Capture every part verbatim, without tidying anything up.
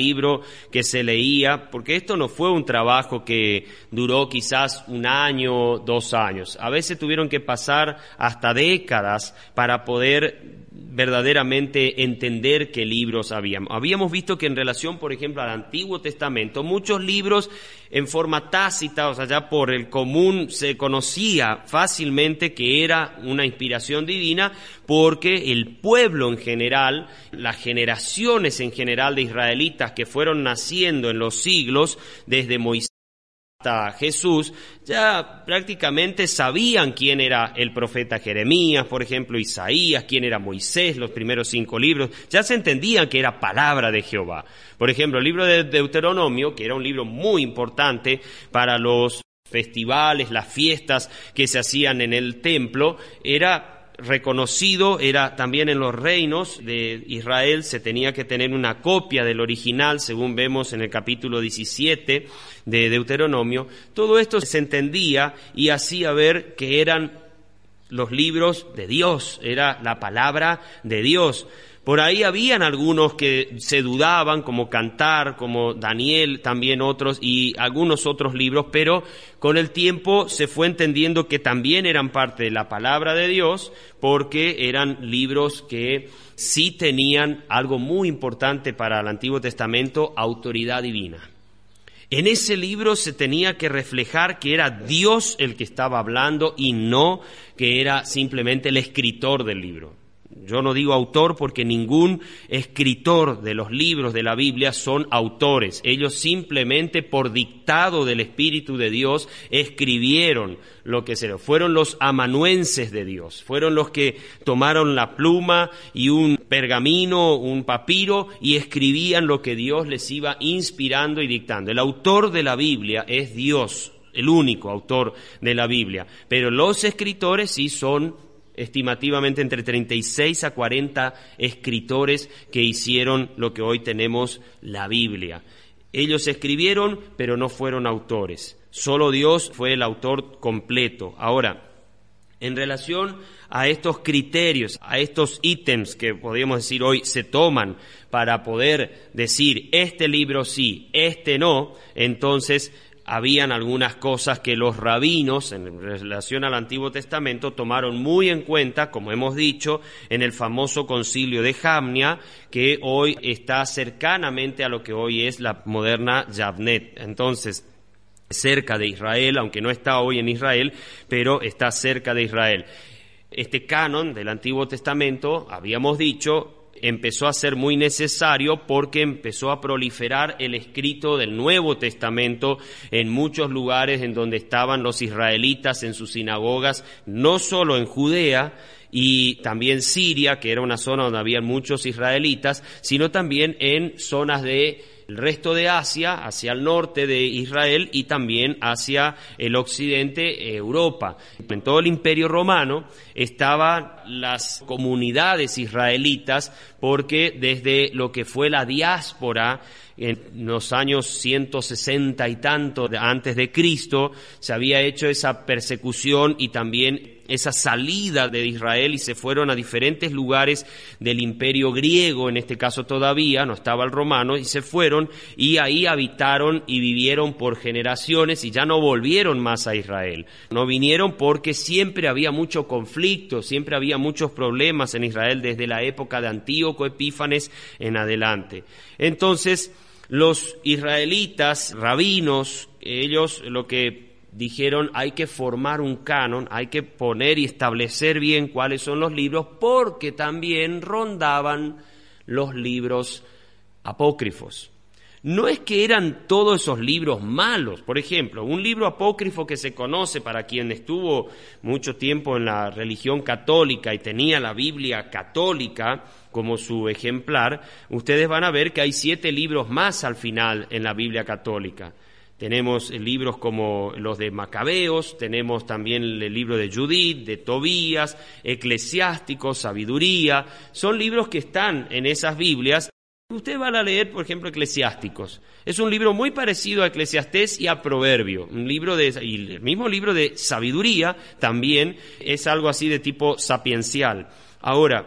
libro que se leía, porque esto no fue un trabajo que duró quizás un año, dos años. A veces tuvieron que pasar hasta décadas para poder verdaderamente entender qué libros habíamos. Habíamos visto que en relación, por ejemplo, al Antiguo Testamento, muchos libros en forma tácita, o sea, ya por el común se conocía fácilmente que era una inspiración divina, porque el pueblo en general, las generaciones en general de israelitas que fueron naciendo en los siglos, desde Moisés hasta Jesús, ya prácticamente sabían quién era el profeta Jeremías, por ejemplo, Isaías, quién era Moisés, los primeros cinco libros, ya se entendían que era palabra de Jehová. Por ejemplo, el libro de Deuteronomio, que era un libro muy importante para los festivales, las fiestas que se hacían en el templo, era reconocido, era también en los reinos de Israel, se tenía que tener una copia del original, según vemos en el capítulo diecisiete de Deuteronomio. Todo esto se entendía y hacía ver que eran los libros de Dios, era la palabra de Dios. Por ahí habían algunos que se dudaban, como Cantar, como Daniel, también otros, y algunos otros libros, pero con el tiempo se fue entendiendo que también eran parte de la palabra de Dios, porque eran libros que sí tenían algo muy importante para el Antiguo Testamento, autoridad divina. En ese libro se tenía que reflejar que era Dios el que estaba hablando y no que era simplemente el escritor del libro. Yo no digo autor porque ningún escritor de los libros de la Biblia son autores. Ellos simplemente por dictado del Espíritu de Dios escribieron lo que se fueron los amanuenses de Dios. Fueron los que tomaron la pluma y un pergamino, un papiro y escribían lo que Dios les iba inspirando y dictando. El autor de la Biblia es Dios, el único autor de la Biblia. Pero los escritores sí son estimativamente entre treinta y seis a cuarenta escritores que hicieron lo que hoy tenemos la Biblia. Ellos escribieron, pero no fueron autores. Solo Dios fue el autor completo. Ahora, en relación a estos criterios, a estos ítems que podríamos decir hoy se toman para poder decir este libro sí, este no, entonces habían algunas cosas que los rabinos, en relación al Antiguo Testamento, tomaron muy en cuenta, como hemos dicho, en el famoso concilio de Jamnia, que hoy está cercanamente a lo que hoy es la moderna Yavnet. Entonces, cerca de Israel, aunque no está hoy en Israel, pero está cerca de Israel. Este canon del Antiguo Testamento, habíamos dicho, empezó a ser muy necesario porque empezó a proliferar el escrito del Nuevo Testamento en muchos lugares en donde estaban los israelitas en sus sinagogas, no solo en Judea y también Siria, que era una zona donde había muchos israelitas, sino también en zonas de el resto de Asia, hacia el norte de Israel y también hacia el occidente, Europa. En todo el Imperio Romano estaban las comunidades israelitas porque desde lo que fue la diáspora en los años ciento sesenta y tanto antes de Cristo, se había hecho esa persecución y también esa salida de Israel y se fueron a diferentes lugares del imperio griego, en este caso todavía, no estaba el romano, y se fueron y ahí habitaron y vivieron por generaciones y ya no volvieron más a Israel. No vinieron porque siempre había mucho conflicto, siempre había muchos problemas en Israel desde la época de Antíoco Epífanes en adelante. Entonces, los israelitas, rabinos, ellos lo que dijeron, hay que formar un canon, hay que poner y establecer bien cuáles son los libros, porque también rondaban los libros apócrifos. No es que eran todos esos libros malos. Por ejemplo, un libro apócrifo que se conoce para quien estuvo mucho tiempo en la religión católica y tenía la Biblia católica como su ejemplar, ustedes van a ver que hay siete libros más al final en la Biblia católica. Tenemos libros como los de Macabeos, tenemos también el libro de Judith, de Tobías, Eclesiásticos, Sabiduría. Son libros que están en esas Biblias. Ustedes van a leer, por ejemplo, Eclesiásticos. Es un libro muy parecido a Eclesiastés y a Proverbio. Un libro de, y el mismo libro de Sabiduría también es algo así de tipo sapiencial. Ahora,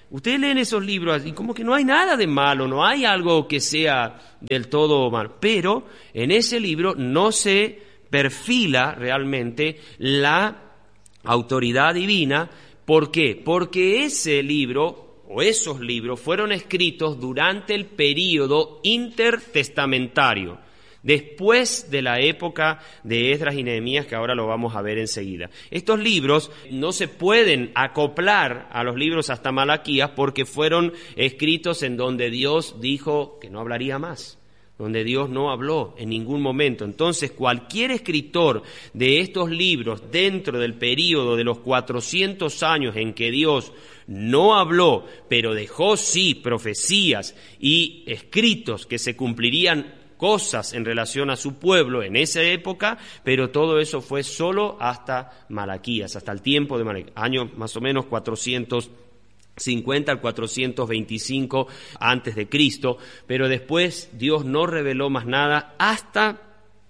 Ustedes leen esos libros y como que no hay nada de malo, no hay algo que sea del todo malo. Pero en ese libro no se perfila realmente la autoridad divina. ¿Por qué? Porque ese libro o esos libros fueron escritos durante el período intertestamentario, después de la época de Esdras y Nehemías, que ahora lo vamos a ver enseguida. Estos libros no se pueden acoplar a los libros hasta Malaquías porque fueron escritos en donde Dios dijo que no hablaría más, donde Dios no habló en ningún momento. Entonces, cualquier escritor de estos libros dentro del período de los cuatrocientos años en que Dios no habló, pero dejó sí profecías y escritos que se cumplirían cosas en relación a su pueblo en esa época, pero todo eso fue solo hasta Malaquías, hasta el tiempo de Malaquías, años más o menos cuatrocientos cincuenta al cuatrocientos veinticinco antes de Cristo, pero después Dios no reveló más nada hasta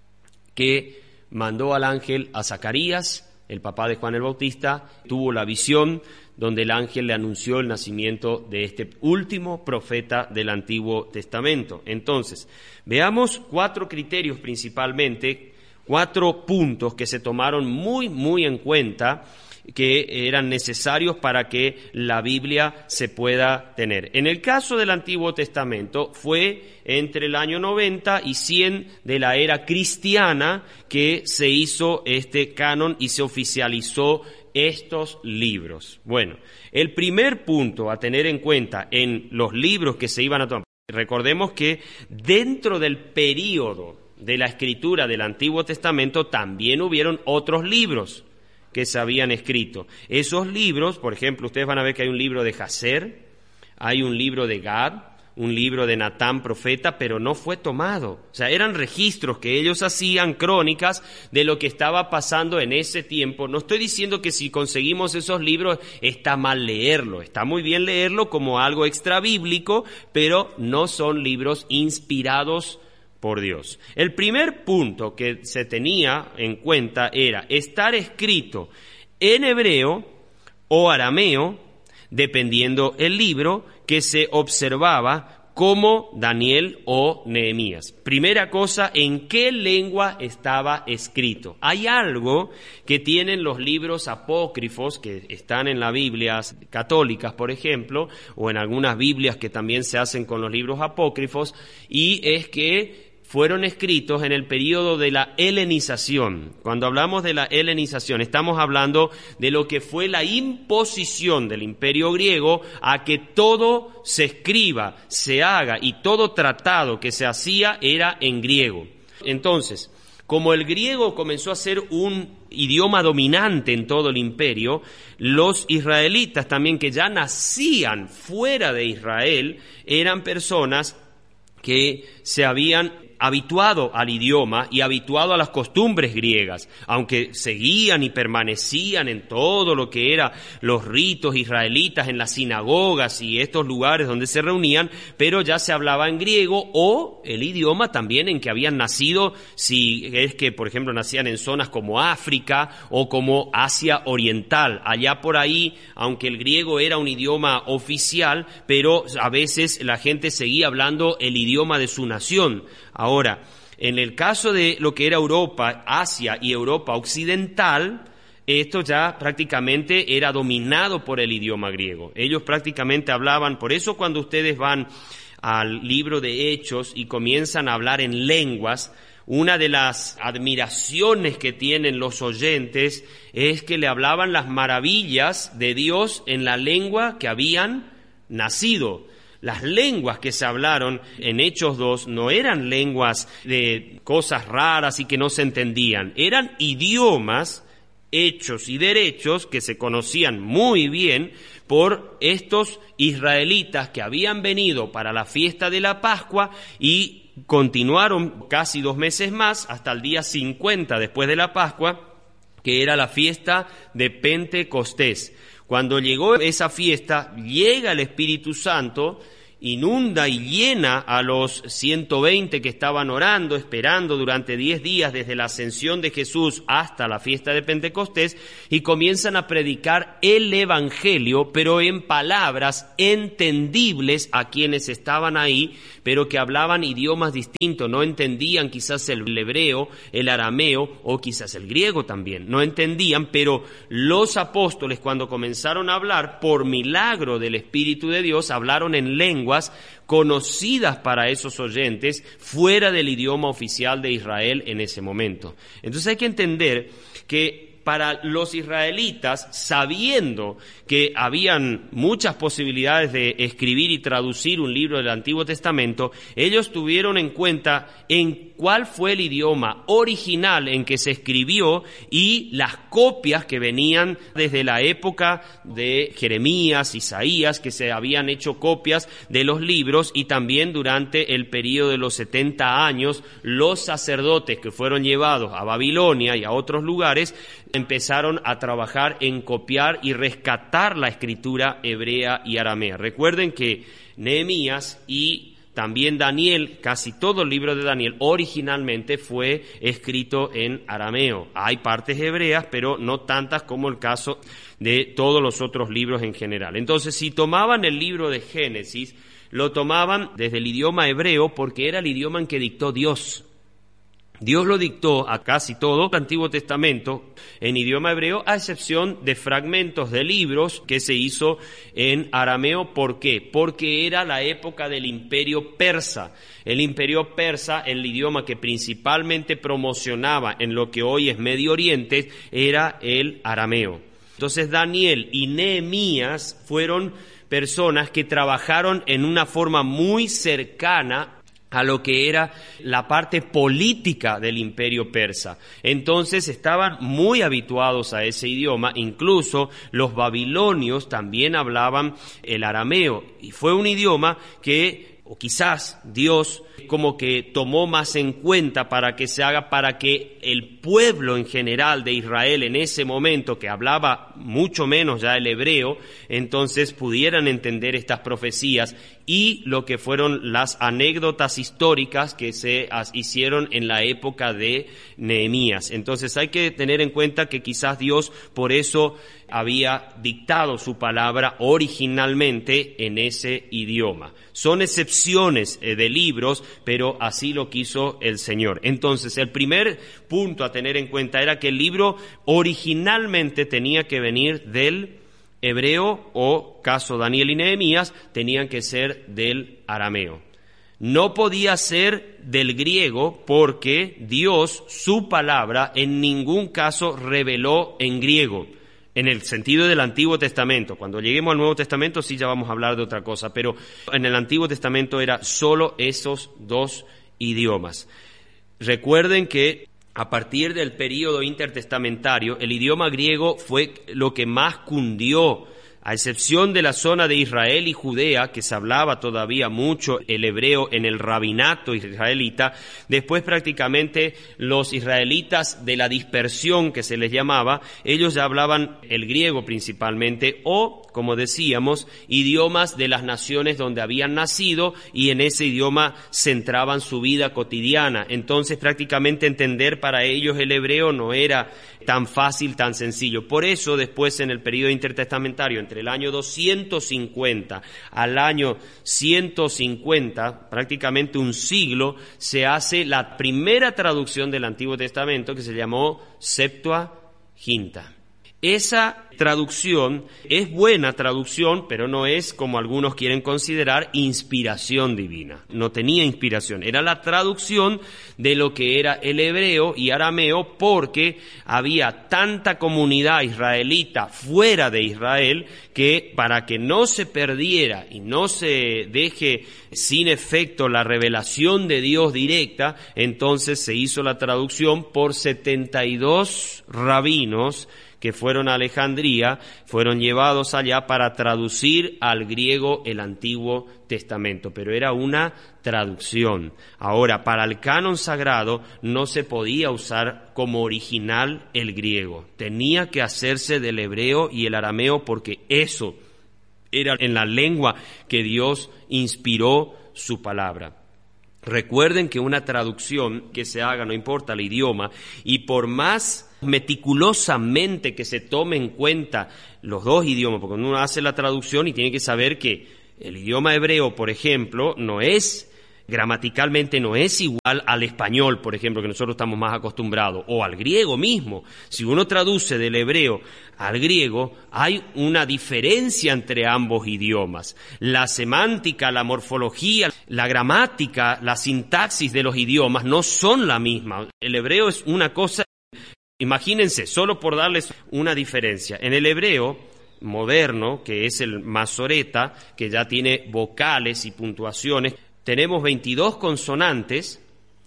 que mandó al ángel a Zacarías, el papá de Juan el Bautista, tuvo la visión donde el ángel le anunció el nacimiento de este último profeta del Antiguo Testamento. Entonces, veamos cuatro criterios principalmente, cuatro puntos que se tomaron muy, muy en cuenta, que eran necesarios para que la Biblia se pueda tener. En el caso del Antiguo Testamento, fue entre el año noventa y cien de la era cristiana que se hizo este canon y se oficializó estos libros. Bueno, el primer punto a tener en cuenta en los libros que se iban a tomar, recordemos que dentro del período de la escritura del Antiguo Testamento también hubieron otros libros que se habían escrito. Esos libros, por ejemplo, ustedes van a ver que hay un libro de Jaser, hay un libro de Gad, un libro de Natán profeta, pero no fue tomado. O sea, eran registros que ellos hacían, crónicas de lo que estaba pasando en ese tiempo. No estoy diciendo que si conseguimos esos libros está mal leerlo, está muy bien leerlo como algo extra bíblico, pero no son libros inspirados por Dios. El primer punto que se tenía en cuenta era estar escrito en hebreo o arameo, dependiendo el libro que se observaba, como Daniel o Nehemías. Primera cosa, ¿en qué lengua estaba escrito? Hay algo que tienen los libros apócrifos que están en las Biblias católicas, por ejemplo, o en algunas Biblias que también se hacen con los libros apócrifos, y es que fueron escritos en el período de la helenización. Cuando hablamos de la helenización, estamos hablando de lo que fue la imposición del Imperio griego a que todo se escriba, se haga, y todo tratado que se hacía era en griego. Entonces, como el griego comenzó a ser un idioma dominante en todo el imperio, los israelitas también, que ya nacían fuera de Israel, eran personas que se habían habituado al idioma y habituado a las costumbres griegas, aunque seguían y permanecían en todo lo que eran los ritos israelitas, en las sinagogas y estos lugares donde se reunían, pero ya se hablaba en griego o el idioma también en que habían nacido, si es que, por ejemplo, nacían en zonas como África o como Asia Oriental. Allá por ahí, aunque el griego era un idioma oficial, pero a veces la gente seguía hablando el idioma de su nación. Ahora, en el caso de lo que era Europa, Asia y Europa Occidental, esto ya prácticamente era dominado por el idioma griego. Ellos prácticamente hablaban, por eso cuando ustedes van al libro de Hechos y comienzan a hablar en lenguas, una de las admiraciones que tienen los oyentes es que le hablaban las maravillas de Dios en la lengua que habían nacido. Las lenguas que se hablaron en Hechos dos no eran lenguas de cosas raras y que no se entendían, eran idiomas, hechos y derechos que se conocían muy bien por estos israelitas que habían venido para la fiesta de la Pascua y continuaron casi dos meses más hasta el día cincuenta después de la Pascua, que era la fiesta de Pentecostés. Cuando llegó esa fiesta, llega el Espíritu Santo inunda y llena a los ciento veinte que estaban orando, esperando durante diez días desde la ascensión de Jesús hasta la fiesta de Pentecostés, y comienzan a predicar el Evangelio, pero en palabras entendibles a quienes estaban ahí, pero que hablaban idiomas distintos, no entendían quizás el hebreo, el arameo o quizás el griego también, no entendían, pero los apóstoles cuando comenzaron a hablar, por milagro del Espíritu de Dios, hablaron en lenguas conocidas para esos oyentes fuera del idioma oficial de Israel en ese momento. Entonces hay que entender que para los israelitas, sabiendo que habían muchas posibilidades de escribir y traducir un libro del Antiguo Testamento, ellos tuvieron en cuenta en cuál fue el idioma original en que se escribió y las copias que venían desde la época de Jeremías, Isaías, que se habían hecho copias de los libros, y también durante el período de los setenta años, los sacerdotes que fueron llevados a Babilonia y a otros lugares empezaron a trabajar en copiar y rescatar la escritura hebrea y aramea. Recuerden que Nehemías y también Daniel, casi todo el libro de Daniel originalmente fue escrito en arameo. Hay partes hebreas, pero no tantas como el caso de todos los otros libros en general. Entonces, si tomaban el libro de Génesis, lo tomaban desde el idioma hebreo porque era el idioma en que dictó Dios. Dios lo dictó a casi todo el Antiguo Testamento en idioma hebreo, a excepción de fragmentos de libros que se hizo en arameo. ¿Por qué? Porque era la época del Imperio Persa. El Imperio Persa, el idioma que principalmente promocionaba en lo que hoy es Medio Oriente, era el arameo. Entonces Daniel y Nehemías fueron personas que trabajaron en una forma muy cercana a lo que era la parte política del imperio persa. Entonces estaban muy habituados a ese idioma, incluso los babilonios también hablaban el arameo, y fue un idioma que, o quizás Dios como que tomó más en cuenta para que se haga, para que el pueblo en general de Israel en ese momento, que hablaba mucho menos ya el hebreo, entonces pudieran entender estas profecías y lo que fueron las anécdotas históricas que se hicieron en la época de Nehemías. Entonces hay que tener en cuenta que quizás Dios por eso había dictado su palabra originalmente en ese idioma. Son excepciones eh, de libros, pero así lo quiso el Señor. Entonces, el primer punto a tener en cuenta era que el libro originalmente tenía que venir del hebreo, o caso Daniel y Nehemías, tenían que ser del arameo. No podía ser del griego porque Dios, su palabra, en ningún caso reveló en griego. En el sentido del Antiguo Testamento. Cuando lleguemos al Nuevo Testamento sí ya vamos a hablar de otra cosa, pero en el Antiguo Testamento era solo esos dos idiomas. Recuerden que a partir del período intertestamentario, el idioma griego fue lo que más cundió, a excepción de la zona de Israel y Judea, que se hablaba todavía mucho el hebreo en el rabinato israelita. Después prácticamente los israelitas de la dispersión, que se les llamaba, ellos ya hablaban el griego principalmente, o, como decíamos, idiomas de las naciones donde habían nacido, y en ese idioma centraban su vida cotidiana. Entonces prácticamente entender para ellos el hebreo no era tan fácil, tan sencillo. Por eso después en el período intertestamentario, entre el año doscientos cincuenta al año ciento cincuenta, prácticamente un siglo, se hace la primera traducción del Antiguo Testamento, que se llamó Septuaginta. Esa traducción es buena traducción, pero no es, como algunos quieren considerar, inspiración divina. No tenía inspiración, era la traducción de lo que era el hebreo y arameo, porque había tanta comunidad israelita fuera de Israel que, para que no se perdiera y no se deje sin efecto la revelación de Dios directa, entonces se hizo la traducción por setenta y dos rabinos que fueron a Alejandría, fueron llevados allá para traducir al griego el Antiguo Testamento, pero era una traducción. Ahora, para el canon sagrado no se podía usar como original el griego, tenía que hacerse del hebreo y el arameo, porque eso era en la lengua que Dios inspiró su palabra. Recuerden que una traducción que se haga, no importa el idioma, y por más meticulosamente que se tome en cuenta los dos idiomas, porque uno hace la traducción y tiene que saber que el idioma hebreo, por ejemplo, no es gramaticalmente no es igual al español, por ejemplo, que nosotros estamos más acostumbrados, o al griego mismo. Si uno traduce del hebreo al griego, hay una diferencia entre ambos idiomas. La semántica, la morfología, la gramática, la sintaxis de los idiomas no son la misma. El hebreo es una cosa, imagínense, solo por darles una diferencia. En el hebreo moderno, que es el masoreta, que ya tiene vocales y puntuaciones, tenemos veintidós consonantes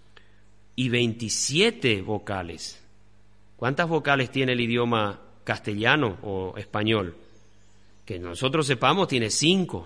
y veintisiete vocales. ¿Cuántas vocales tiene el idioma castellano o español? Que nosotros sepamos, tiene cinco.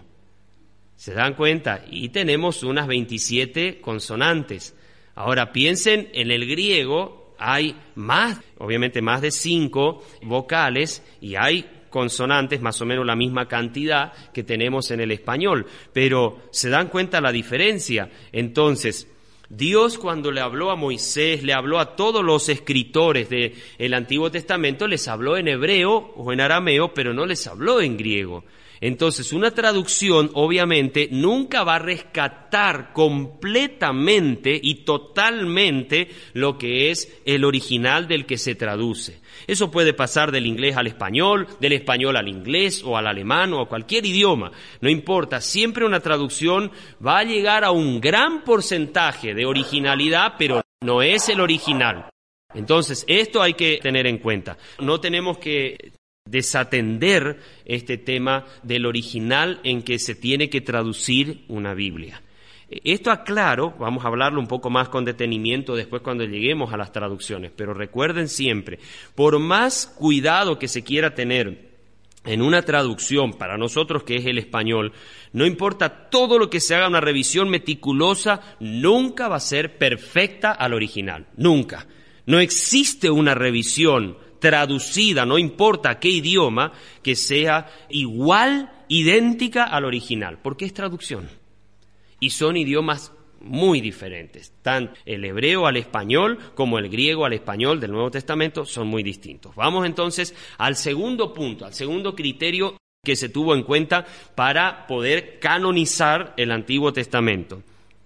¿Se dan cuenta? Y tenemos unas veintisiete consonantes. Ahora piensen, en el griego hay más, obviamente más de cinco vocales y hay consonantes, más o menos la misma cantidad que tenemos en el español, pero ¿se dan cuenta la diferencia? Entonces, Dios cuando le habló a Moisés, le habló a todos los escritores del Antiguo Testamento, les habló en hebreo o en arameo, pero no les habló en griego. Entonces, una traducción, obviamente, nunca va a rescatar completamente y totalmente lo que es el original del que se traduce. Eso puede pasar del inglés al español, del español al inglés o al alemán o a cualquier idioma. No importa, siempre una traducción va a llegar a un gran porcentaje de originalidad, pero no es el original. Entonces, esto hay que tener en cuenta. No tenemos que desatender este tema del original en que se tiene que traducir una Biblia. Esto aclaro, vamos a hablarlo un poco más con detenimiento después cuando lleguemos a las traducciones, pero recuerden siempre, por más cuidado que se quiera tener en una traducción, para nosotros que es el español, no importa todo lo que se haga una revisión meticulosa, nunca va a ser perfecta al original, nunca. No existe una revisión traducida, no importa qué idioma, que sea igual, idéntica al original, porque es traducción. Y son idiomas muy diferentes. Tanto el hebreo al español como el griego al español del Nuevo Testamento son muy distintos. Vamos entonces al segundo punto, al segundo criterio que se tuvo en cuenta para poder canonizar el Antiguo Testamento.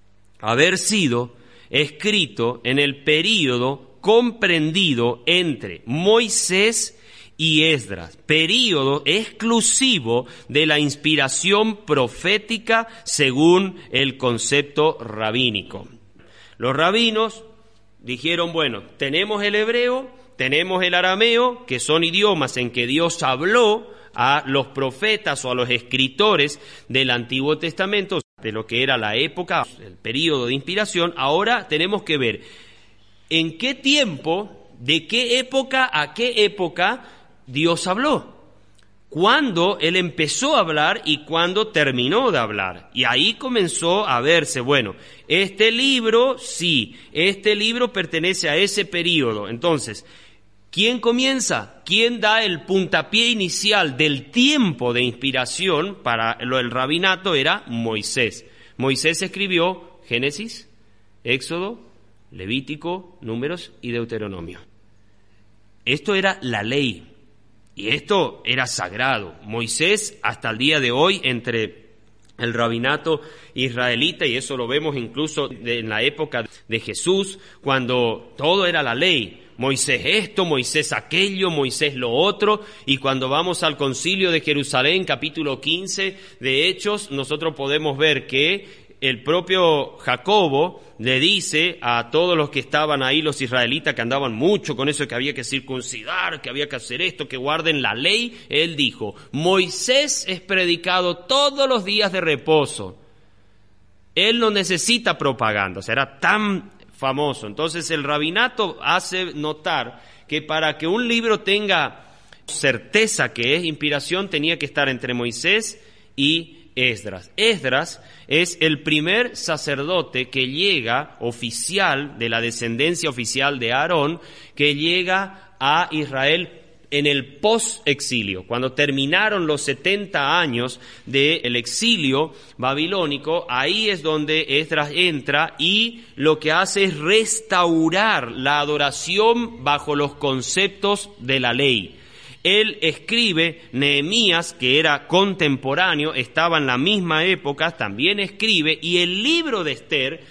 Haber sido escrito en el período comprendido entre Moisés y Esdras, período exclusivo de la inspiración profética según el concepto rabínico. Los rabinos dijeron, bueno, tenemos el hebreo, tenemos el arameo, que son idiomas en que Dios habló a los profetas o a los escritores del Antiguo Testamento, de lo que era la época, el período de inspiración. Ahora tenemos que ver en qué tiempo, de qué época a qué época Dios habló. Cuándo Él empezó a hablar y cuándo terminó de hablar. Y ahí comenzó a verse, bueno, este libro, sí, este libro pertenece a ese período. Entonces, ¿quién comienza? ¿Quién da el puntapié inicial del tiempo de inspiración para lo del rabinato? Era Moisés. Moisés escribió Génesis, Éxodo, Levítico, Números y Deuteronomio. Esto era la ley y esto era sagrado. Moisés, hasta el día de hoy, entre el rabinato israelita, y eso lo vemos incluso en la época de Jesús, cuando todo era la ley. Moisés esto, Moisés aquello, Moisés lo otro, y cuando vamos al concilio de Jerusalén, capítulo quince de Hechos, nosotros podemos ver que el propio Jacobo le dice a todos los que estaban ahí, los israelitas, que andaban mucho con eso, que había que circuncidar, que había que hacer esto, que guarden la ley. Él dijo, Moisés es predicado todos los días de reposo. Él no necesita propaganda, o sea, era tan famoso. Entonces el rabinato hace notar que para que un libro tenga certeza que es inspiración, tenía que estar entre Moisés y Esdras. Esdras es el primer sacerdote que llega, oficial, de la descendencia oficial de Aarón, que llega a Israel en el post-exilio, cuando terminaron los setenta años del exilio babilónico. Ahí es donde Esdras entra y lo que hace es restaurar la adoración bajo los conceptos de la ley. Él escribe, Nehemías, que era contemporáneo, estaba en la misma época, también escribe, y el libro de Esther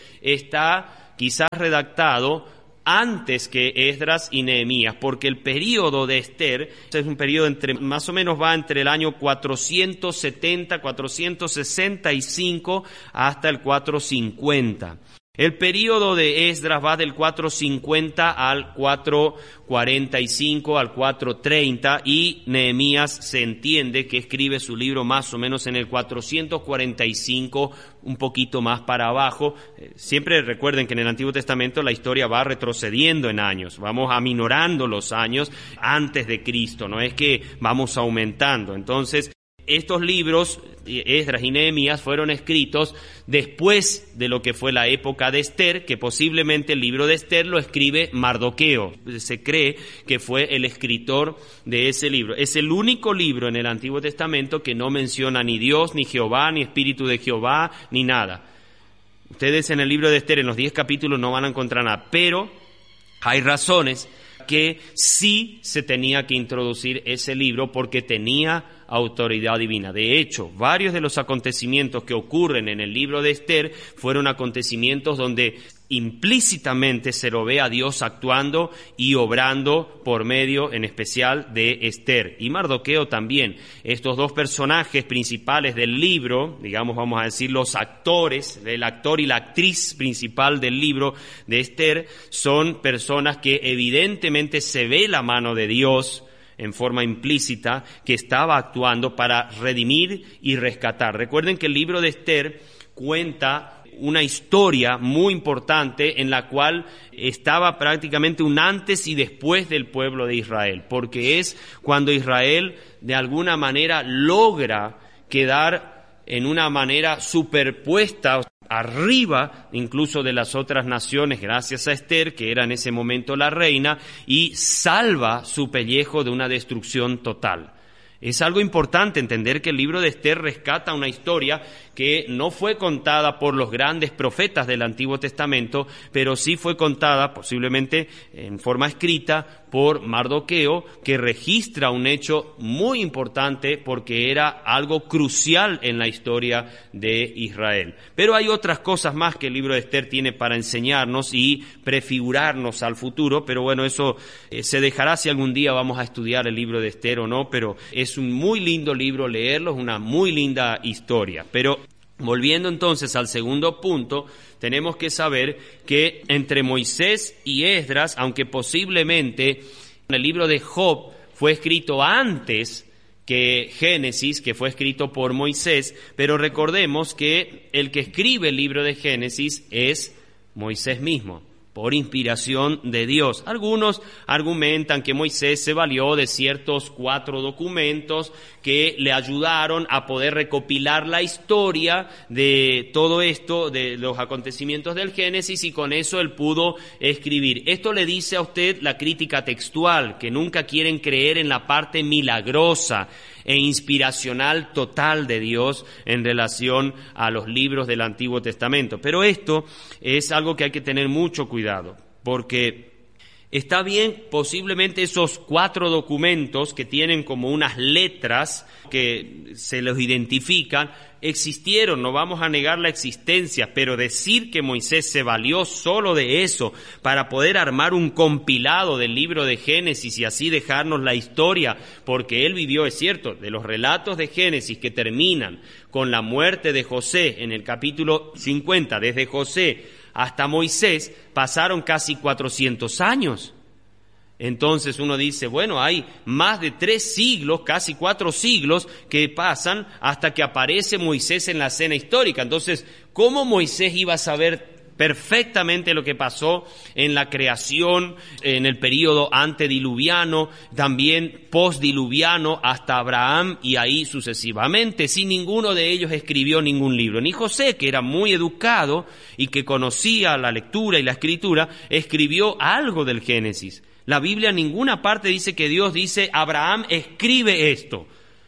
está quizás redactado antes que Esdras y Nehemías, porque el período de Esther es un período entre, más o menos va entre el año cuatrocientos setenta, cuatrocientos sesenta y cinco hasta el cuatrocientos cincuenta. El período de Esdras va del cuatrocientos cincuenta al cuatrocientos cuarenta y cinco, al cuatrocientos treinta, y Nehemías se entiende que escribe su libro más o menos en el cuatrocientos cuarenta y cinco, un poquito más para abajo. Siempre recuerden que en el Antiguo Testamento la historia va retrocediendo en años, vamos aminorando los años antes de Cristo, no es que vamos aumentando. Entonces, estos libros, Esdras y Nehemías, fueron escritos después de lo que fue la época de Esther, que posiblemente el libro de Esther lo escribe Mardoqueo. Se cree que fue el escritor de ese libro. Es el único libro en el Antiguo Testamento que no menciona ni Dios, ni Jehová, ni Espíritu de Jehová, ni nada. Ustedes en el libro de Esther, en los diez capítulos, no van a encontrar nada, pero hay razones que sí se tenía que introducir ese libro porque tenía autoridad divina. De hecho, varios de los acontecimientos que ocurren en el libro de Esther fueron acontecimientos donde implícitamente se lo ve a Dios actuando y obrando por medio, en especial, de Esther. Y Mardoqueo también. Estos dos personajes principales del libro, digamos, vamos a decir, los actores, el actor y la actriz principal del libro de Esther, son personas que evidentemente se ve la mano de Dios en forma implícita, que estaba actuando para redimir y rescatar. Recuerden que el libro de Esther cuenta una historia muy importante en la cual estaba prácticamente un antes y después del pueblo de Israel, porque es cuando Israel de alguna manera logra quedar en una manera superpuesta, arriba incluso de las otras naciones, gracias a Esther, que era en ese momento la reina, y salva su pellejo de una destrucción total. Es algo importante entender que el libro de Esther rescata una historia que no fue contada por los grandes profetas del Antiguo Testamento, pero sí fue contada, posiblemente en forma escrita, por Mardoqueo, que registra un hecho muy importante porque era algo crucial en la historia de Israel. Pero hay otras cosas más que el libro de Esther tiene para enseñarnos y prefigurarnos al futuro, pero bueno, eso eh, se dejará si algún día vamos a estudiar el libro de Esther o no, pero es un muy lindo libro leerlo, es una muy linda historia. Pero volviendo entonces al segundo punto, tenemos que saber que entre Moisés y Esdras, aunque posiblemente el libro de Job fue escrito antes que Génesis, que fue escrito por Moisés, pero recordemos que el que escribe el libro de Génesis es Moisés mismo, por inspiración de Dios. Algunos argumentan que Moisés se valió de ciertos cuatro documentos que le ayudaron a poder recopilar la historia de todo esto, de los acontecimientos del Génesis, y con eso él pudo escribir. Esto le dice a usted la crítica textual, que nunca quieren creer en la parte milagrosa e inspiracional total de Dios en relación a los libros del Antiguo Testamento. Pero esto es algo que hay que tener mucho cuidado, porque está bien, posiblemente esos cuatro documentos que tienen como unas letras que se los identifican, existieron, no vamos a negar la existencia, pero decir que Moisés se valió solo de eso para poder armar un compilado del libro de Génesis y así dejarnos la historia, porque él vivió, es cierto, de los relatos de Génesis que terminan con la muerte de José en el capítulo cincuenta, desde José hasta Moisés, pasaron casi cuatrocientos años. Entonces uno dice, bueno, hay más de tres siglos, casi cuatro siglos que pasan hasta que aparece Moisés en la escena histórica. Entonces, ¿cómo Moisés iba a saber perfectamente lo que pasó en la creación, en el período antediluviano, también postdiluviano, hasta Abraham y ahí sucesivamente, si ninguno de ellos escribió ningún libro? Ni José, que era muy educado y que conocía la lectura y la escritura, escribió algo del Génesis. La Biblia en ninguna parte dice que Dios dice, Abraham, escribe esto,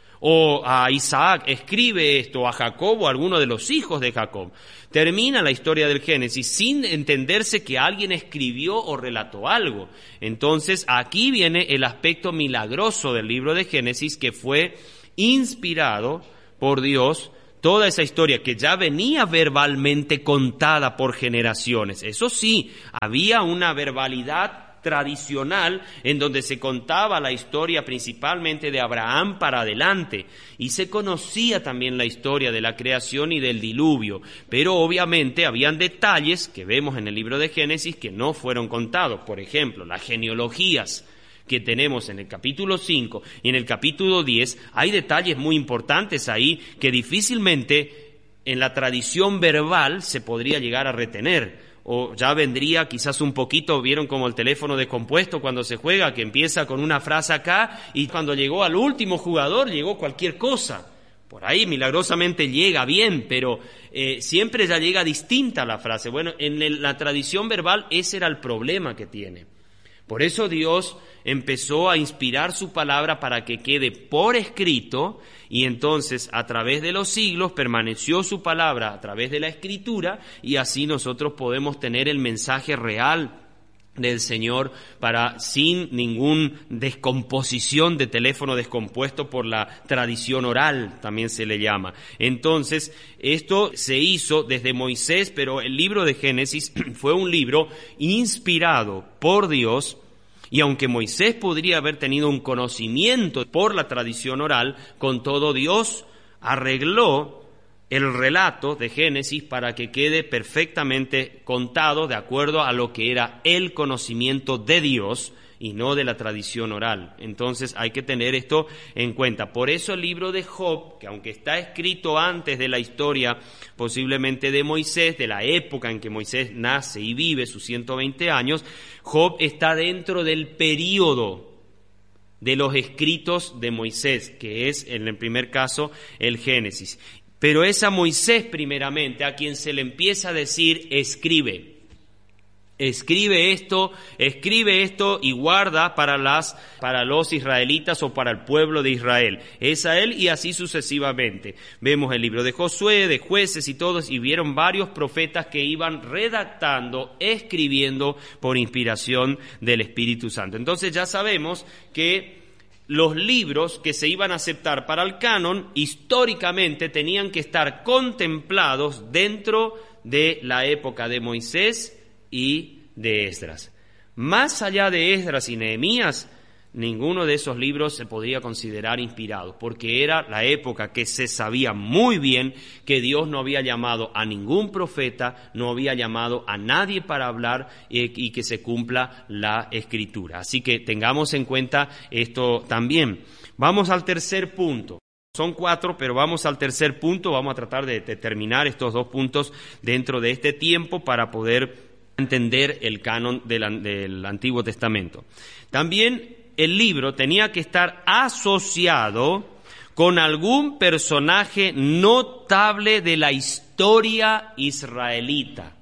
o a Isaac, escribe esto, o a Jacob, o a alguno de los hijos de Jacob. Termina la historia del Génesis sin entenderse que alguien escribió o relató algo. Entonces, aquí viene el aspecto milagroso del libro de Génesis, que fue inspirado por Dios. Toda esa historia que ya venía verbalmente contada por generaciones. Eso sí, había una verbalidad tradicional en donde se contaba la historia principalmente de Abraham para adelante, y se conocía también la historia de la creación y del diluvio, pero obviamente habían detalles que vemos en el libro de Génesis que no fueron contados. Por ejemplo, las genealogías que tenemos en el capítulo cinco y en el capítulo diez, hay detalles muy importantes ahí que difícilmente en la tradición verbal se podría llegar a retener. O ya vendría quizás un poquito, vieron como el teléfono descompuesto cuando se juega, que empieza con una frase acá y cuando llegó al último jugador llegó cualquier cosa. Por ahí milagrosamente llega bien, pero eh, siempre ya llega distinta la frase. Bueno, en el, la tradición verbal ese era el problema que tiene. Por eso Dios empezó a inspirar su palabra para que quede por escrito, y entonces a través de los siglos permaneció su palabra a través de la Escritura, y así nosotros podemos tener el mensaje real del Señor para sin ninguna descomposición de teléfono descompuesto por la tradición oral, también se le llama. Entonces, esto se hizo desde Moisés, pero el libro de Génesis fue un libro inspirado por Dios. Y aunque Moisés podría haber tenido un conocimiento por la tradición oral, con todo Dios arregló el relato de Génesis para que quede perfectamente contado de acuerdo a lo que era el conocimiento de Dios y no de la tradición oral. Entonces hay que tener esto en cuenta. Por eso el libro de Job, que aunque está escrito antes de la historia posiblemente de Moisés, de la época en que Moisés nace y vive sus ciento veinte años, Job está dentro del período de los escritos de Moisés, que es en el primer caso el Génesis. Pero es a Moisés primeramente a quien se le empieza a decir, escribe. Escribe esto, escribe esto y guarda para las, para los israelitas o para el pueblo de Israel. Es a él y así sucesivamente. Vemos el libro de Josué, de Jueces y todos, y vieron varios profetas que iban redactando, escribiendo por inspiración del Espíritu Santo. Entonces ya sabemos que los libros que se iban a aceptar para el canon, históricamente tenían que estar contemplados dentro de la época de Moisés y de Esdras. Más allá de Esdras y Nehemías, ninguno de esos libros se podría considerar inspirado, porque era la época que se sabía muy bien que Dios no había llamado a ningún profeta, no había llamado a nadie para hablar eh, y que se cumpla la Escritura. Así que tengamos en cuenta esto también. Vamos al tercer punto. Son cuatro, pero vamos al tercer punto. Vamos a tratar de, de terminar estos dos puntos dentro de este tiempo para poder entender el canon del, del Antiguo Testamento. También el libro tenía que estar asociado con algún personaje notable de la historia israelita.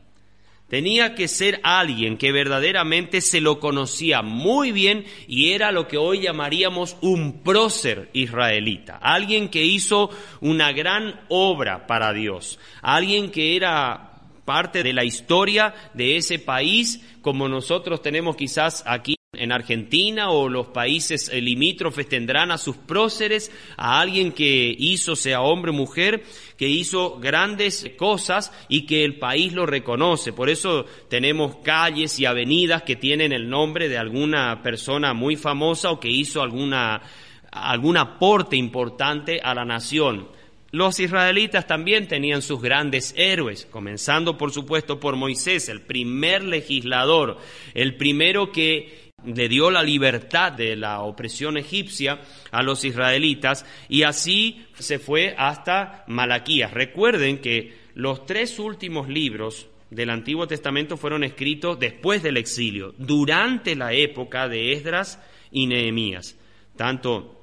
Tenía que ser alguien que verdaderamente se lo conocía muy bien y era lo que hoy llamaríamos un prócer israelita. Alguien que hizo una gran obra para Dios. Alguien que era parte de la historia de ese país, como nosotros tenemos quizás aquí en Argentina o los países limítrofes tendrán a sus próceres, a alguien que hizo, sea hombre o mujer, que hizo grandes cosas y que el país lo reconoce. Por eso tenemos calles y avenidas que tienen el nombre de alguna persona muy famosa o que hizo alguna, algún aporte importante a la nación. Los israelitas también tenían sus grandes héroes, comenzando por supuesto por Moisés, el primer legislador, el primero que le dio la libertad de la opresión egipcia a los israelitas, y así se fue hasta Malaquías. Recuerden que los tres últimos libros del Antiguo Testamento fueron escritos después del exilio, durante la época de Esdras y Nehemías. Tanto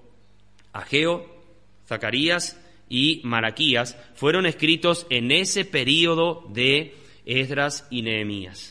Ageo, Zacarías y Malaquías fueron escritos en ese período de Esdras y Nehemías.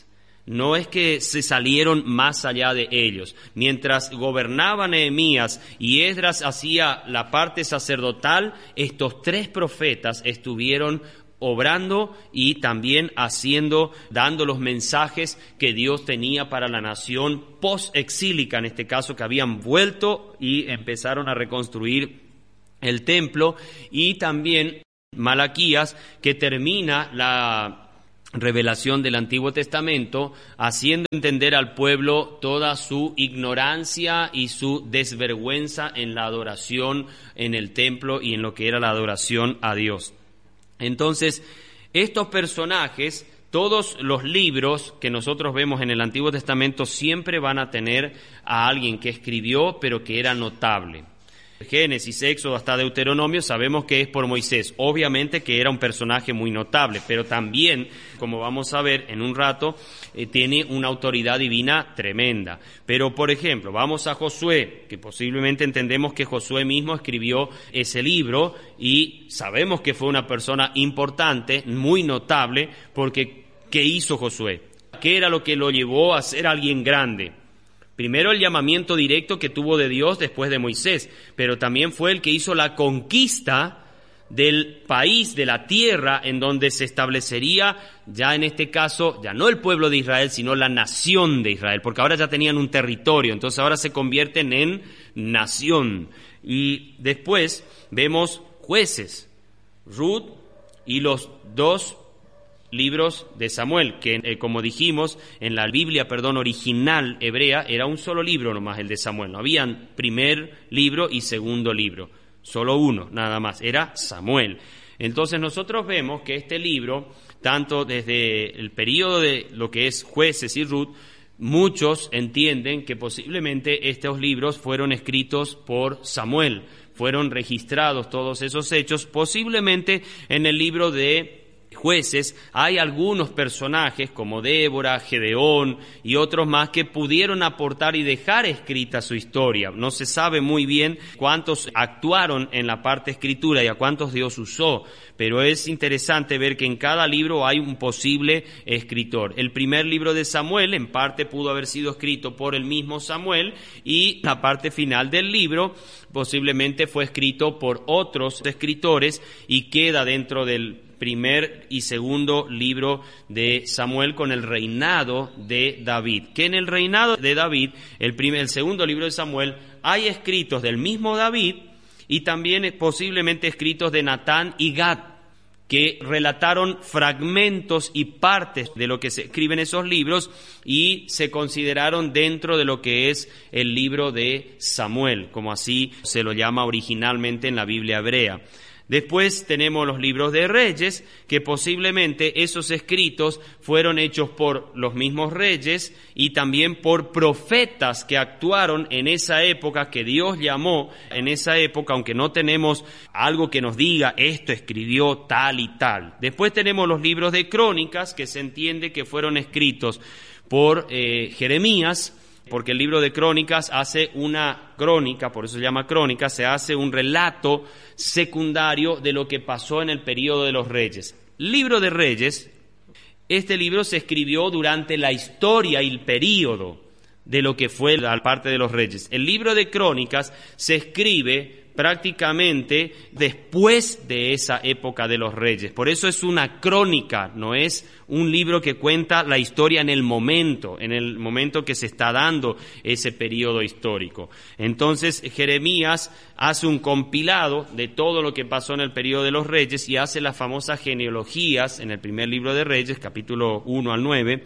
No es que se salieron más allá de ellos. Mientras gobernaba Nehemías y Esdras hacía la parte sacerdotal, estos tres profetas estuvieron obrando y también haciendo, dando los mensajes que Dios tenía para la nación post-exílica, en este caso, que habían vuelto y empezaron a reconstruir el templo, y también Malaquías, que termina la revelación del Antiguo Testamento, haciendo entender al pueblo toda su ignorancia y su desvergüenza en la adoración en el templo y en lo que era la adoración a Dios. Entonces, estos personajes, todos los libros que nosotros vemos en el Antiguo Testamento siempre van a tener a alguien que escribió, pero que era notable. Génesis, Éxodo hasta Deuteronomio sabemos que es por Moisés, obviamente que era un personaje muy notable, pero también, como vamos a ver en un rato, eh, tiene una autoridad divina tremenda. Pero, por ejemplo, vamos a Josué, que posiblemente entendemos que Josué mismo escribió ese libro y sabemos que fue una persona importante, muy notable, porque ¿qué hizo Josué? ¿Qué era lo que lo llevó a ser alguien grande? Primero el llamamiento directo que tuvo de Dios después de Moisés, pero también fue el que hizo la conquista del país, de la tierra en donde se establecería, ya en este caso, ya no el pueblo de Israel, sino la nación de Israel, porque ahora ya tenían un territorio, entonces ahora se convierten en nación. Y después vemos Jueces, Ruth y los dos libros de Samuel, que eh, como dijimos, en la Biblia, perdón, original hebrea, era un solo libro nomás el de Samuel. No habían primer libro y segundo libro, solo uno, nada más, era Samuel. Entonces nosotros vemos que este libro, tanto desde el periodo de lo que es Jueces y Ruth, muchos entienden que posiblemente estos libros fueron escritos por Samuel, fueron registrados todos esos hechos, posiblemente en el libro de Jueces hay algunos personajes como Débora, Gedeón y otros más que pudieron aportar y dejar escrita su historia. No se sabe muy bien cuántos actuaron en la parte escritura y a cuántos Dios usó, pero es interesante ver que en cada libro hay un posible escritor. El primer libro de Samuel en parte pudo haber sido escrito por el mismo Samuel y la parte final del libro posiblemente fue escrito por otros escritores y queda dentro del primer y segundo libro de Samuel con el reinado de David. Que en el reinado de David, el, primer, el segundo libro de Samuel, hay escritos del mismo David y también posiblemente escritos de Natán y Gad, que relataron fragmentos y partes de lo que se escribe en esos libros y se consideraron dentro de lo que es el libro de Samuel, como así se lo llama originalmente en la Biblia hebrea. Después tenemos los libros de reyes, que posiblemente esos escritos fueron hechos por los mismos reyes y también por profetas que actuaron en esa época, que Dios llamó en esa época, aunque no tenemos algo que nos diga esto escribió tal y tal. Después tenemos los libros de crónicas, que se entiende que fueron escritos por eh, Jeremías, porque el libro de Crónicas hace una crónica, por eso se llama crónica, se hace un relato secundario de lo que pasó en el período de los reyes. Libro de Reyes, este libro se escribió durante la historia y el período de lo que fue la parte de los reyes. El libro de Crónicas se escribe prácticamente después de esa época de los reyes. Por eso es una crónica, no es un libro que cuenta la historia en el momento, en el momento que se está dando ese periodo histórico. Entonces Jeremías hace un compilado de todo lo que pasó en el periodo de los reyes y hace las famosas genealogías en el primer libro de Reyes, capítulo uno al nueve,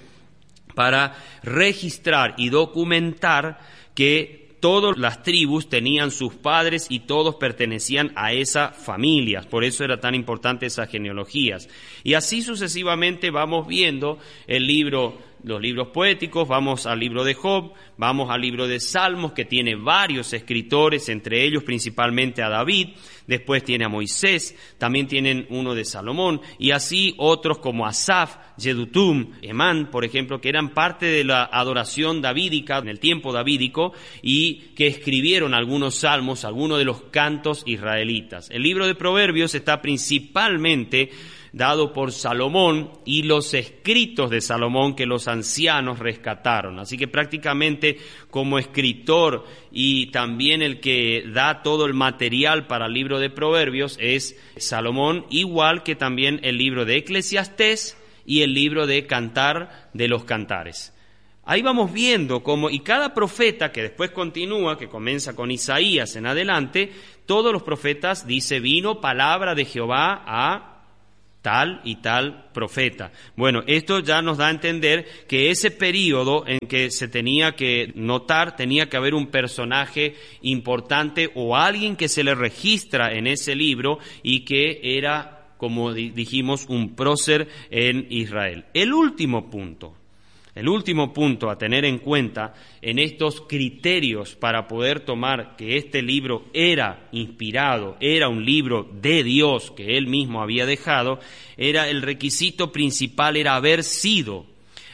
para registrar y documentar que todas las tribus tenían sus padres y todos pertenecían a esas familias. Por eso era tan importante esas genealogías. Y así sucesivamente vamos viendo el libro, los libros poéticos, vamos al libro de Job, vamos al libro de Salmos, que tiene varios escritores, entre ellos principalmente a David, después tiene a Moisés, también tienen uno de Salomón, y así otros como Asaf, Jedutum, Emán, por ejemplo, que eran parte de la adoración davídica en el tiempo davídico y que escribieron algunos salmos, algunos de los cantos israelitas. El libro de Proverbios está principalmente dado por Salomón y los escritos de Salomón que los ancianos rescataron. Así que prácticamente como escritor y también el que da todo el material para el libro de Proverbios es Salomón, igual que también el libro de Eclesiastés y el libro de Cantar de los Cantares. Ahí vamos viendo cómo, y cada profeta que después continúa, que comienza con Isaías en adelante, todos los profetas dice, vino palabra de Jehová a tal y tal profeta. Bueno, esto ya nos da a entender que ese periodo en que se tenía que notar, tenía que haber un personaje importante o alguien que se le registra en ese libro y que era, como dijimos, un prócer en Israel. El último punto. El último punto a tener en cuenta en estos criterios para poder tomar que este libro era inspirado, era un libro de Dios que Él mismo había dejado, era el requisito principal, era haber sido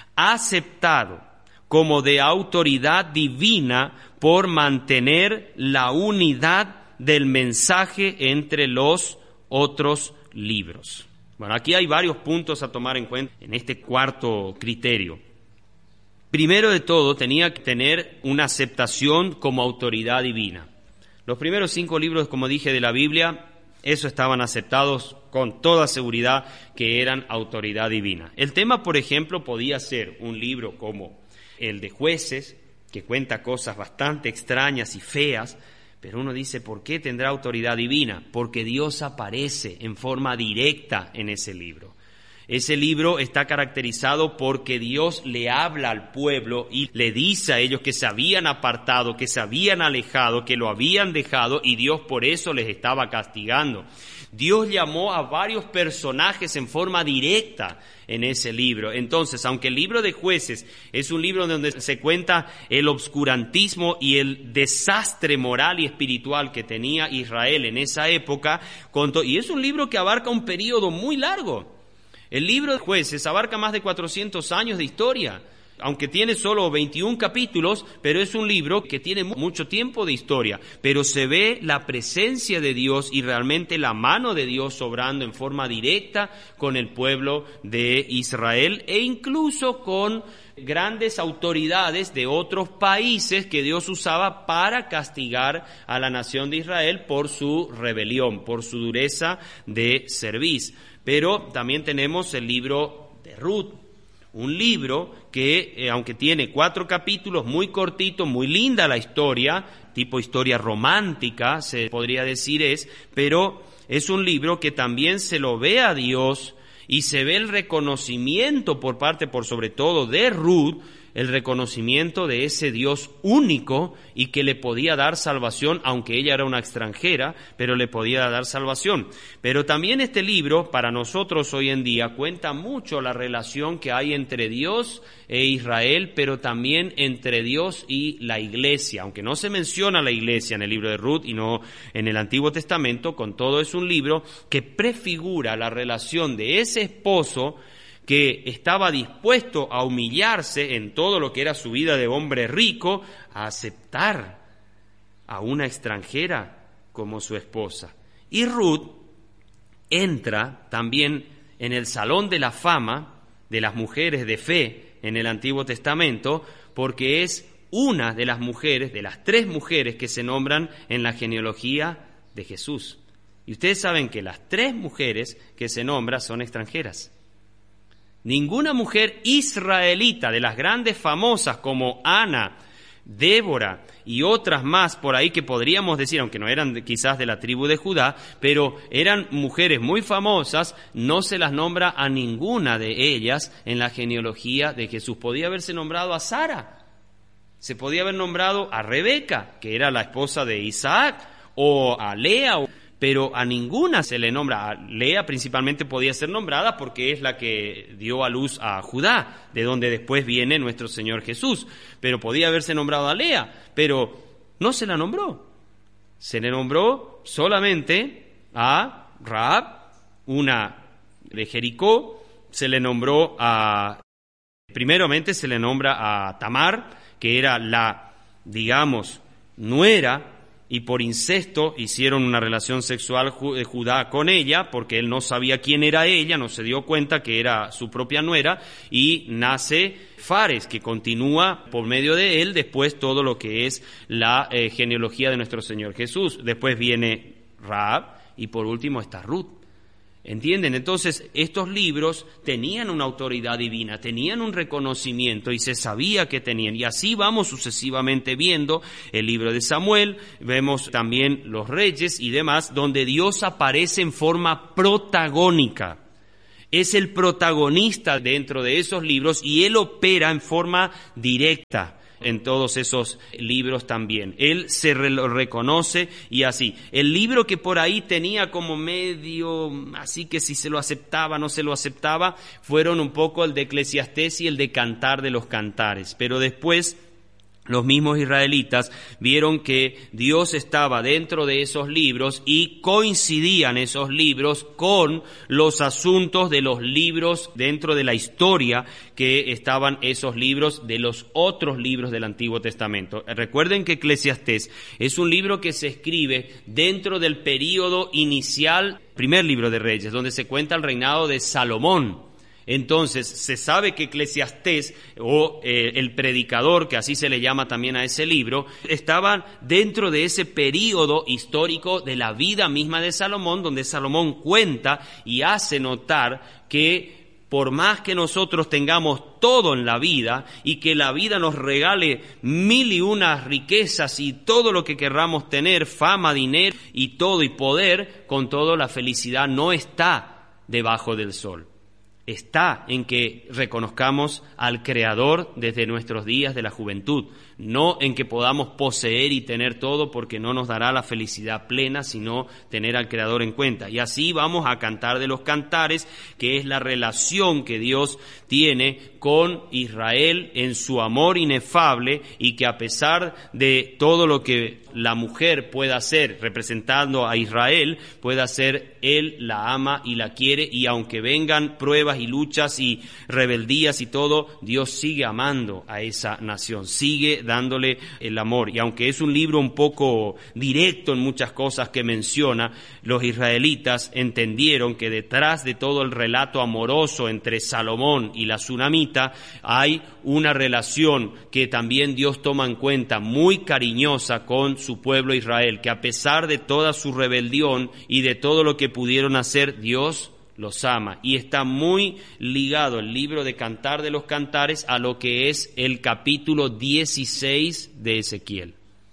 aceptado como de autoridad divina por mantener la unidad del mensaje entre los otros libros. Bueno, aquí hay varios puntos a tomar en cuenta en este cuarto criterio. Primero de todo, tenía que tener una aceptación como autoridad divina. Los primeros cinco libros, como dije, de la Biblia, eso estaban aceptados con toda seguridad que eran autoridad divina. El tema, por ejemplo, podía ser un libro como el de Jueces, que cuenta cosas bastante extrañas y feas, pero uno dice, ¿por qué tendrá autoridad divina? Porque Dios aparece en forma directa en ese libro. Ese libro está caracterizado porque Dios le habla al pueblo y le dice a ellos que se habían apartado, que se habían alejado, que lo habían dejado y Dios por eso les estaba castigando. Dios llamó a varios personajes en forma directa en ese libro. Entonces, aunque el libro de Jueces es un libro donde se cuenta el obscurantismo y el desastre moral y espiritual que tenía Israel en esa época, y es un libro que abarca un periodo muy largo. El libro de Jueces abarca más de cuatrocientos años de historia, aunque tiene solo veintiún capítulos, pero es un libro que tiene mucho tiempo de historia. Pero se ve la presencia de Dios y realmente la mano de Dios obrando en forma directa con el pueblo de Israel e incluso con grandes autoridades de otros países que Dios usaba para castigar a la nación de Israel por su rebelión, por su dureza de cerviz. Pero también tenemos el libro de Ruth, un libro que, eh, aunque tiene cuatro capítulos, muy cortito, muy linda la historia, tipo historia romántica, se podría decir es, pero es un libro que también se lo ve a Dios y se ve el reconocimiento por parte, por sobre todo, de Ruth, el reconocimiento de ese Dios único y que le podía dar salvación, aunque ella era una extranjera, pero le podía dar salvación. Pero también este libro, para nosotros hoy en día, cuenta mucho la relación que hay entre Dios e Israel, pero también entre Dios y la iglesia. Aunque no se menciona la iglesia en el libro de Ruth y no en el Antiguo Testamento, con todo es un libro que prefigura la relación de ese esposo que estaba dispuesto a humillarse en todo lo que era su vida de hombre rico, a aceptar a una extranjera como su esposa. Y Ruth entra también en el salón de la fama de las mujeres de fe en el Antiguo Testamento, porque es una de las mujeres, de las tres mujeres que se nombran en la genealogía de Jesús. Y ustedes saben que las tres mujeres que se nombran son extranjeras. Ninguna mujer israelita de las grandes famosas como Ana, Débora y otras más por ahí que podríamos decir, aunque no eran quizás de la tribu de Judá, pero eran mujeres muy famosas, no se las nombra a ninguna de ellas en la genealogía de Jesús. Podía haberse nombrado a Sara, se podía haber nombrado a Rebeca, que era la esposa de Isaac, o a Lea, pero a ninguna se le nombra. A Lea principalmente podía ser nombrada porque es la que dio a luz a Judá, de donde después viene nuestro Señor Jesús. Pero podía haberse nombrado a Lea, pero no se la nombró. Se le nombró solamente a Rahab, una de Jericó. Se le nombró a, primeramente se le nombra a Tamar, que era la, digamos, nuera y por incesto hicieron una relación sexual de Judá con ella, porque él no sabía quién era ella, no se dio cuenta que era su propia nuera, y nace Fares, que continúa por medio de él después todo lo que es la eh, genealogía de nuestro Señor Jesús. Después viene Rahab y por último está Ruth. ¿Entienden? Entonces, estos libros tenían una autoridad divina, tenían un reconocimiento y se sabía que tenían. Y así vamos sucesivamente viendo el libro de Samuel, vemos también los reyes y demás, donde Dios aparece en forma protagónica. Es el protagonista dentro de esos libros y Él opera en forma directa en todos esos libros también. Él se re- lo reconoce y así. El libro que por ahí tenía como medio, así que si se lo aceptaba, no se lo aceptaba, fueron un poco el de Eclesiastés y el de Cantar de los Cantares. Pero después los mismos israelitas vieron que Dios estaba dentro de esos libros y coincidían esos libros con los asuntos de los libros dentro de la historia que estaban esos libros de los otros libros del Antiguo Testamento. Recuerden que Eclesiastés es un libro que se escribe dentro del período inicial, primer libro de Reyes, donde se cuenta el reinado de Salomón. Entonces, se sabe que Eclesiastés, o eh, el predicador, que así se le llama también a ese libro, estaban dentro de ese período histórico de la vida misma de Salomón, donde Salomón cuenta y hace notar que por más que nosotros tengamos todo en la vida y que la vida nos regale mil y unas riquezas y todo lo que querramos tener, fama, dinero y todo y poder, con todo la felicidad no está debajo del sol. Está en que reconozcamos al Creador desde nuestros días de la juventud, no en que podamos poseer y tener todo porque no nos dará la felicidad plena, sino tener al Creador en cuenta. Y así vamos a Cantar de los Cantares, que es la relación que Dios tiene con Israel en su amor inefable y que a pesar de todo lo que la mujer pueda hacer representando a Israel, pueda hacer, Él la ama y la quiere, y aunque vengan pruebas y luchas y rebeldías y todo, Dios sigue amando a esa nación, sigue dándole el amor. Y aunque es un libro un poco directo en muchas cosas que menciona, los israelitas entendieron que detrás de todo el relato amoroso entre Salomón y la tsunamita hay una relación que también Dios toma en cuenta, muy cariñosa con su pueblo Israel, que a pesar de toda su rebelión y de todo lo que pudieron hacer, Dios los ama. Y está muy ligado el libro de Cantar de los Cantares a lo que es el capítulo dieciséis de Ezequiel.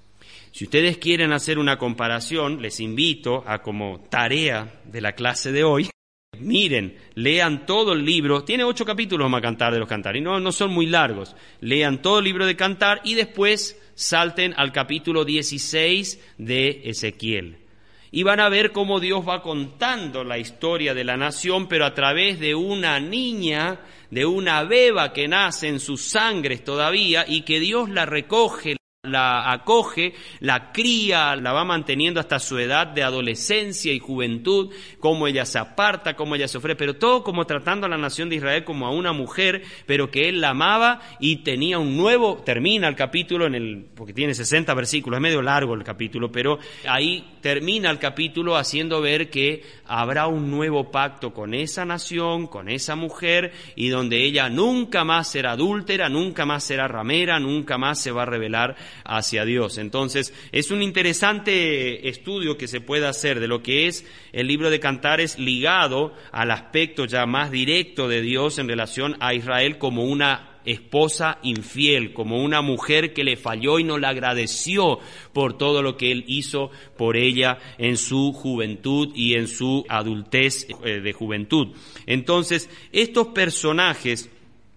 Si ustedes quieren hacer una comparación, les invito a, como tarea de la clase de hoy, miren, lean todo el libro. Tiene ocho capítulos más Cantar de los Cantares, y no, no son muy largos. Lean todo el libro de Cantar y después salten al capítulo dieciséis de Ezequiel. Y van a ver cómo Dios va contando la historia de la nación, pero a través de una niña, de una beba que nace en sus sangres todavía y que Dios la recoge, la acoge, la cría, la va manteniendo hasta su edad de adolescencia y juventud, cómo ella se aparta, cómo ella se ofrece, pero todo como tratando a la nación de Israel como a una mujer, pero que él la amaba y tenía un nuevo, termina el capítulo en el, porque tiene sesenta versículos, es medio largo el capítulo, pero ahí termina el capítulo haciendo ver que habrá un nuevo pacto con esa nación, con esa mujer, y donde ella nunca más será adúltera, nunca más será ramera, nunca más se va a rebelar hacia Dios. Entonces, es un interesante estudio que se puede hacer de lo que es el libro de Cantares ligado al aspecto ya más directo de Dios en relación a Israel como una esposa infiel, como una mujer que le falló y no le agradeció por todo lo que él hizo por ella en su juventud y en su adultez de juventud. Entonces, estos personajes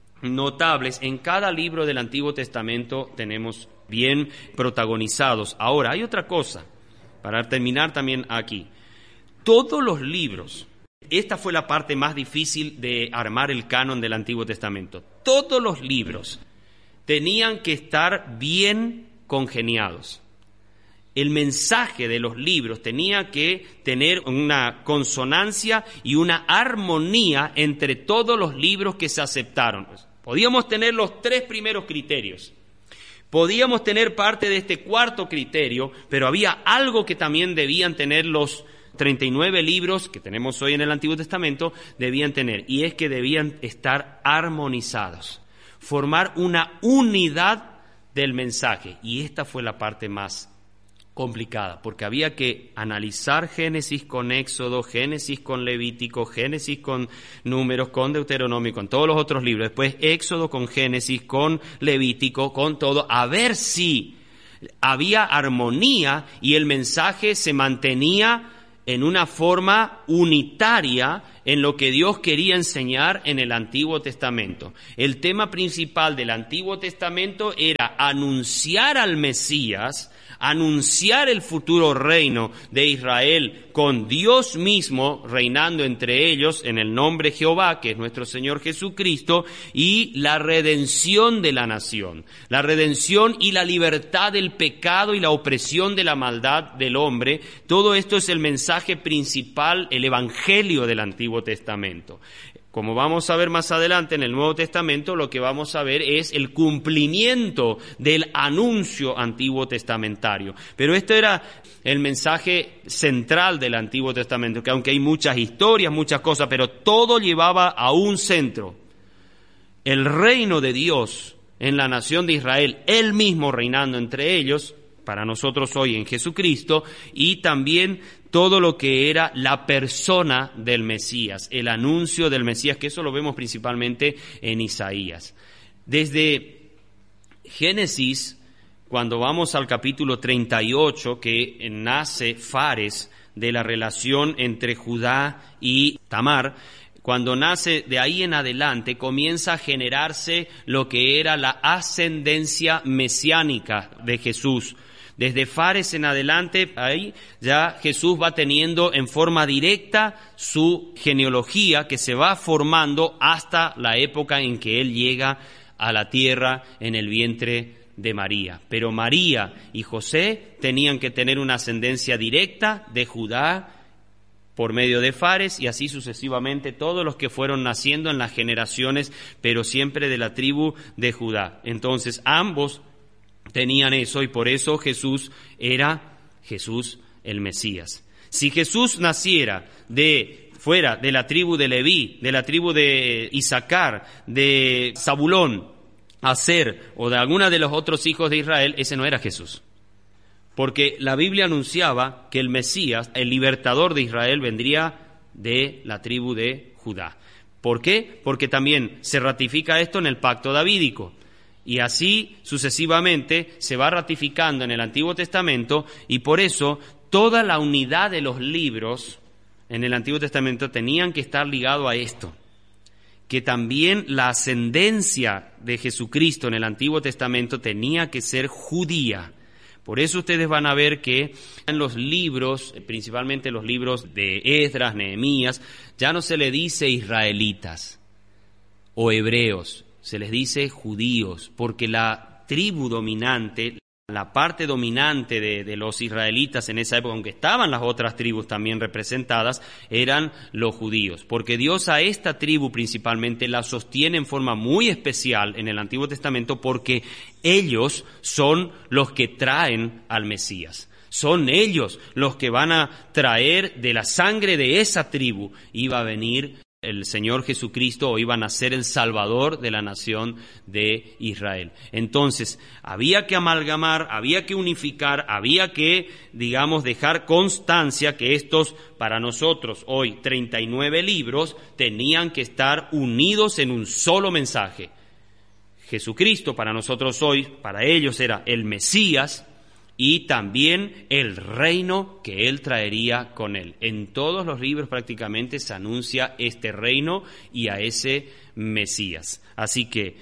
notables en cada libro del Antiguo Testamento tenemos bien protagonizados. Ahora, hay otra cosa, para terminar también aquí. Todos los libros, esta fue la parte más difícil de armar el canon del Antiguo Testamento. Todos los libros tenían que estar bien congeniados. El mensaje de los libros tenía que tener una consonancia y una armonía entre todos los libros que se aceptaron. Podíamos tener los tres primeros criterios, Podíamos tener parte de este cuarto criterio, pero había algo que también debían tener los treinta y nueve libros que tenemos hoy en el Antiguo Testamento, debían tener, y es que debían estar armonizados, formar una unidad del mensaje. Y esta fue la parte más complicada, porque había que analizar Génesis con Éxodo, Génesis con Levítico, Génesis con Números, con Deuteronomio, con todos los otros libros, después Éxodo con Génesis, con Levítico, con todo, a ver si había armonía y el mensaje se mantenía en una forma unitaria en lo que Dios quería enseñar en el Antiguo Testamento. El tema principal del Antiguo Testamento era anunciar al Mesías, anunciar el futuro reino de Israel con Dios mismo reinando entre ellos en el nombre de Jehová, que es nuestro Señor Jesucristo, y la redención de la nación, la redención y la libertad del pecado y la opresión de la maldad del hombre. Todo esto es el mensaje principal, el evangelio del Antiguo Testamento. Como vamos a ver más adelante en el Nuevo Testamento, lo que vamos a ver es el cumplimiento del anuncio antiguo testamentario. Pero este era el mensaje central del Antiguo Testamento, que aunque hay muchas historias, muchas cosas, pero todo llevaba a un centro. El reino de Dios en la nación de Israel, Él mismo reinando entre ellos, para nosotros hoy en Jesucristo, y también todo lo que era la persona del Mesías, el anuncio del Mesías, que eso lo vemos principalmente en Isaías. Desde Génesis, cuando vamos al capítulo treinta y ocho, que nace Fares de la relación entre Judá y Tamar, cuando nace de ahí en adelante, comienza a generarse lo que era la ascendencia mesiánica de Jesús. Desde Fares en adelante, ahí ya Jesús va teniendo en forma directa su genealogía que se va formando hasta la época en que Él llega a la tierra en el vientre de María. Pero María y José tenían que tener una ascendencia directa de Judá por medio de Fares, y así sucesivamente todos los que fueron naciendo en las generaciones, pero siempre de la tribu de Judá. Entonces ambos tenían eso, y por eso Jesús era Jesús el Mesías. Si Jesús naciera de fuera de la tribu de Leví, de la tribu de Isaacar, de Zabulón, Aser o de alguna de los otros hijos de Israel, ese no era Jesús. Porque la Biblia anunciaba que el Mesías, el libertador de Israel, vendría de la tribu de Judá. ¿Por qué? Porque también se ratifica esto en el pacto davídico. Y así sucesivamente se va ratificando en el Antiguo Testamento, y por eso toda la unidad de los libros en el Antiguo Testamento tenían que estar ligados a esto, que también la ascendencia de Jesucristo en el Antiguo Testamento tenía que ser judía. Por eso ustedes van a ver que en los libros, principalmente los libros de Esdras, Nehemías, ya no se le dice israelitas o hebreos, se les dice judíos, porque la tribu dominante, la parte dominante de, de los israelitas en esa época, aunque estaban las otras tribus también representadas, eran los judíos. Porque Dios a esta tribu principalmente la sostiene en forma muy especial en el Antiguo Testamento, porque ellos son los que traen al Mesías. Son ellos los que van a traer de la sangre de esa tribu. Iba a venir el Señor Jesucristo, o iba a nacer el Salvador de la nación de Israel. Entonces, había que amalgamar, había que unificar, había que, digamos, dejar constancia que estos, para nosotros hoy, treinta y nueve libros, tenían que estar unidos en un solo mensaje. Jesucristo para nosotros hoy, para ellos era el Mesías, y también el reino que Él traería con Él. En todos los libros prácticamente se anuncia este reino y a ese Mesías. Así que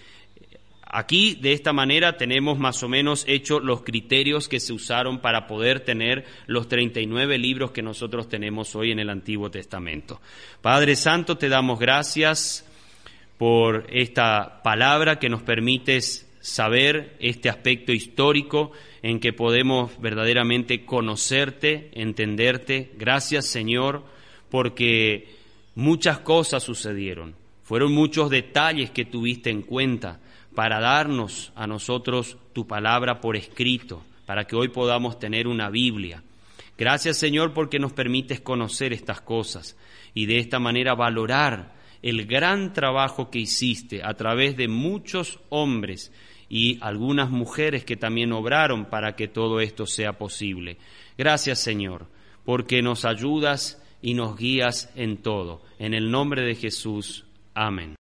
aquí de esta manera tenemos más o menos hecho los criterios que se usaron para poder tener los treinta y nueve libros que nosotros tenemos hoy en el Antiguo Testamento. Padre Santo, te damos gracias por esta palabra que nos permites saber este aspecto histórico en que podemos verdaderamente conocerte, entenderte. Gracias, Señor, porque muchas cosas sucedieron. Fueron muchos detalles que tuviste en cuenta para darnos a nosotros tu palabra por escrito, para que hoy podamos tener una Biblia. Gracias, Señor, porque nos permites conocer estas cosas y de esta manera valorar el gran trabajo que hiciste a través de muchos hombres y algunas mujeres que también obraron para que todo esto sea posible. Gracias, Señor, porque nos ayudas y nos guías en todo. En el nombre de Jesús. Amén.